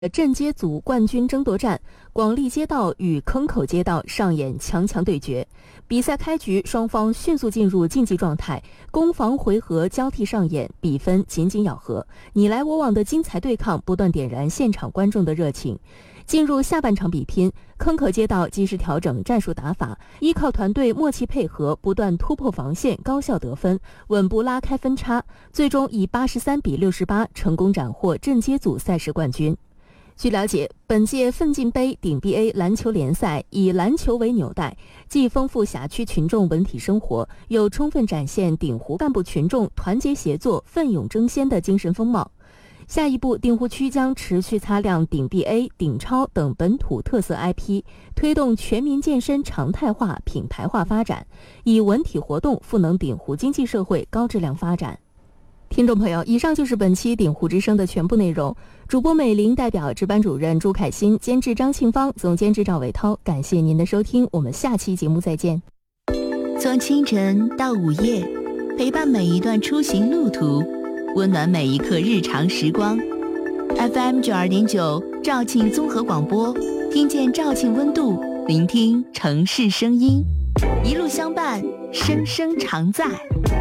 镇街组冠军争夺战，广利街道与坑口街道上演强强对决。比赛开局，双方迅速进入竞技状态，攻防回合交替上演，比分紧紧咬合，你来我往的精彩对抗不断点燃现场观众的热情。进入下半场比拼，坑口街道及时调整战术打法，依靠团队默契配合，不断突破防线，高效得分，稳步拉开分差，最终以83-68成功斩获镇街组赛事冠军。据了解，本届奋进杯顶 BA 篮球联赛以篮球为纽带，既丰富辖区群众文体生活，又充分展现鼎湖干部群众团结协作、奋勇争先的精神风貌。下一步，鼎湖区将持续擦亮顶 BA、顶超等本土特色 IP， 推动全民健身常态化、品牌化发展，以文体活动赋能鼎湖经济社会高质量发展。听众朋友，以上就是本期鼎湖之声的全部内容。主播美玲代表值班主任朱凯欣，监制张庆芳，总监制赵伟涛，感谢您的收听，我们下期节目再见。 从清晨到午夜，陪伴每一段出行路途，温暖每一刻日常时光。 FM 92.9肇庆综合广播，听见肇庆温度，聆听城市声音，一路相伴，声声常在。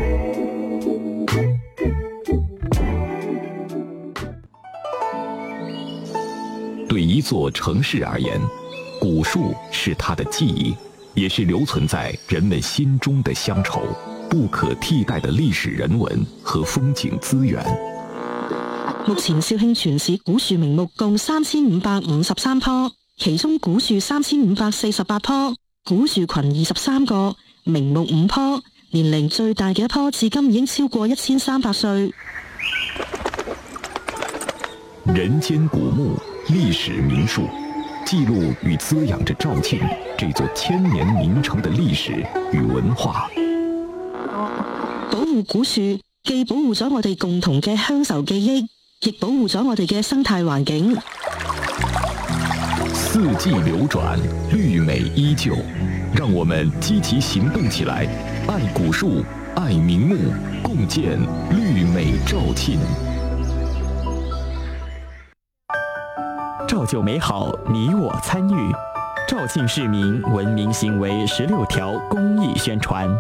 对一座城市而言，古树是它的记忆，也是留存在人们心中的乡愁，不可替代的歷史人文和風景資源。 目前肇慶全市古樹名目共3553棵，其中古樹3548棵，古樹群23個，名目5棵，年齡最大嘅一棵至今已經超過1300歲。 人間古木，歷史名樹，記錄與滋養着肇慶這座千年名城的歷史與文化。 保護古樹，既保護咗我哋共同嘅鄉愁記憶，亦保護咗我哋嘅生態環境。 四季流轉，綠美依舊，讓我們積極行動起來，愛古樹，愛名木，共建綠美肇慶。 造就美好，你我參與。肇慶市民文明行為16條公益宣傳。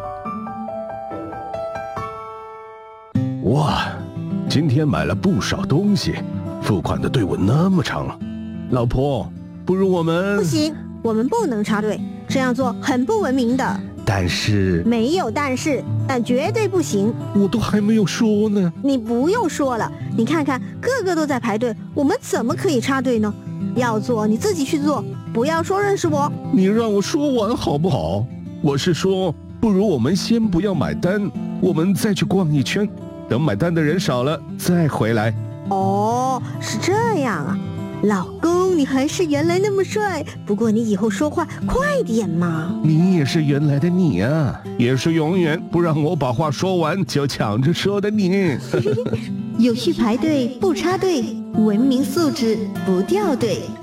哇，今天買了不少東西，付款的隊伍那麼長。老婆，不如我們…… 不行，我們不能插隊，這樣做很不文明的。 但是…… 沒有但是，但絕對不行。 我都還沒有說呢。 你不用說了，你看看個個都在排隊，我們怎麼可以插隊呢？要做你自己去做，不要說認識我。 你讓我說完好不好？我是說，不如我們先不要買單，我們再去逛一圈，等買單的人少了再回來。 哦，是這樣啊。老公，你還是原來那麼帥，不過你以後說話快點嘛。 你也是原來的你啊，也是永遠不讓我把話說完就搶着說的你。 有序排隊不插隊，文明素質不掉隊。